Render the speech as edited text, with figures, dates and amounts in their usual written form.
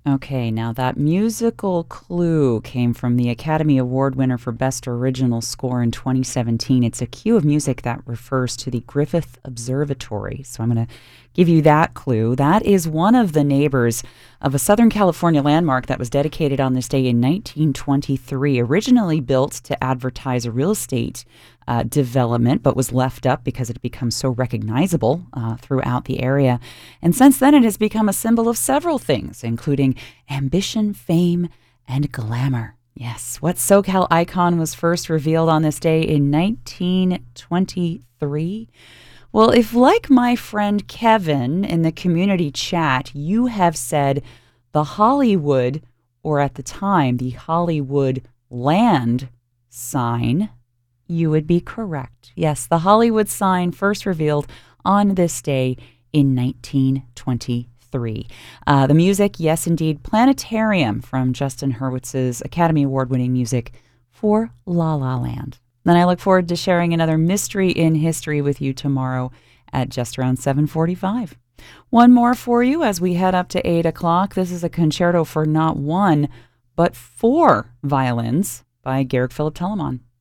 Okay, now that musical clue came from the Academy Award winner for Best Original Score in 2017. It's a cue of music that refers to the Griffith Observatory. So I'm going to give you that clue. That is one of the neighbors of a Southern California landmark that was dedicated on this day in 1923, originally built to advertise a real estate development, but was left up because it had become so recognizable throughout the area. And since then, it has become a symbol of several things, including ambition, fame, and glamour. Yes, what SoCal icon was first revealed on this day in 1923? Well, if, like my friend Kevin in the community chat, you have said the Hollywood, or at the time, the Hollywood land sign, you would be correct. Yes, the Hollywood sign first revealed on this day in 1923. The music, yes, indeed, Planetarium from Justin Hurwitz's Academy Award-winning music for La La Land. Then I look forward to sharing another mystery in history with you tomorrow at just around 7:45. One more for you as we head up to 8 o'clock. This is a concerto for not one, but four violins by Georg Philipp Telemann.